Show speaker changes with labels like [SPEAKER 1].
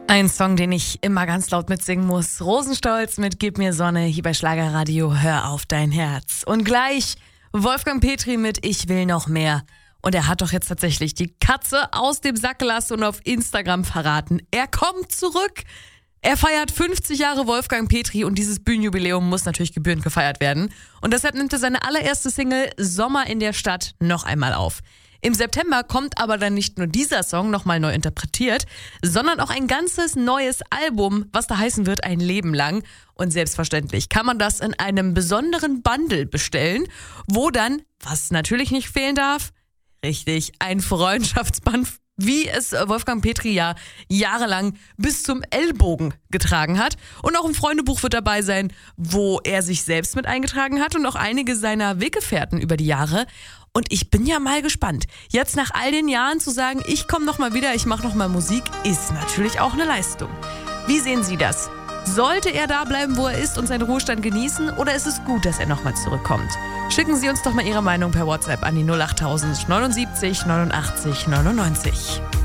[SPEAKER 1] Ein Song, den ich immer ganz laut mitsingen muss. Rosenstolz mit Gib mir Sonne hier bei Schlagerradio. Hör auf dein Herz. Und gleich Wolfgang Petri mit Ich will noch mehr. Und er hat doch jetzt tatsächlich die Katze aus dem Sack gelassen und auf Instagram verraten. Er kommt zurück. Er feiert 50 Jahre Wolfgang Petri und dieses Bühnenjubiläum muss natürlich gebührend gefeiert werden. Und deshalb nimmt er seine allererste Single Sommer in der Stadt noch einmal auf. Im September kommt aber dann nicht nur dieser Song nochmal neu interpretiert, sondern auch ein ganzes neues Album, was da heißen wird Ein Leben lang. Und selbstverständlich kann man das in einem besonderen Bundle bestellen, wo dann, was natürlich nicht fehlen darf, richtig, ein Freundschaftsband, wie es Wolfgang Petri ja jahrelang bis zum Ellbogen getragen hat. Und auch ein Freundebuch wird dabei sein, wo er sich selbst mit eingetragen hat und auch einige seiner Weggefährten über die Jahre. Und ich bin ja mal gespannt. Jetzt nach all den Jahren zu sagen, ich komme noch mal wieder, ich mache noch mal Musik, ist natürlich auch eine Leistung. Wie sehen Sie das? Sollte er da bleiben, wo er ist und seinen Ruhestand genießen, oder ist es gut, dass er noch mal zurückkommt? Schicken Sie uns doch mal Ihre Meinung per WhatsApp an die 08000 79 89 99.